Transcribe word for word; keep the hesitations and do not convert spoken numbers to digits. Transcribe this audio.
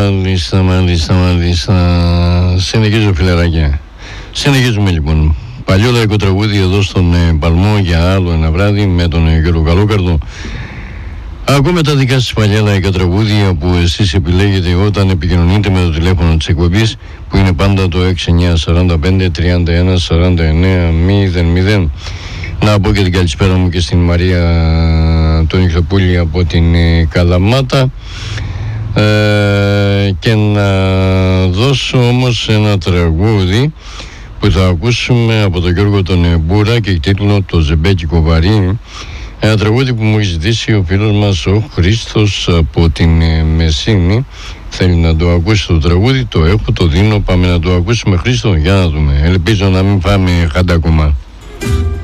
Μάλιστα, μάλιστα, μάλιστα. Συνεχίζω, φιλεράκια. Συνεχίζουμε λοιπόν. Παλιό λαϊκό τραγούδι εδώ στον ε, Παλμό για άλλο ένα βράδυ με τον ε, Γιώργο Καλόκαρδο. Ακούμε τα δικά σας παλιά λαϊκά τραγούδια που εσείς επιλέγετε όταν επικοινωνείτε με το τηλέφωνο της εκπομπής, που είναι πάντα το έξι εννιά τέσσερα πέντε τριάντα ένα σαράντα εννέα μηδέν μηδέν. Να πω και την καλησπέρα μου και στην Μαρία τον Ιχθοπούλη από την ε, Καλαμάτα. Ε, και να δώσω όμως ένα τραγούδι που θα ακούσουμε από τον Γιώργο τον Μπούρα και τίτλο «Το Ζεμπέκικο Βαρύ». Ένα τραγούδι που μου έχει ζητήσει ο φίλος μας ο Χρήστος από την Μεσίνη. Θέλει να το ακούσει το τραγούδι, το έχω, το δίνω, πάμε να το ακούσουμε. Χρήστο, για να δούμε, ελπίζω να μην πάμε χαντάκωμα.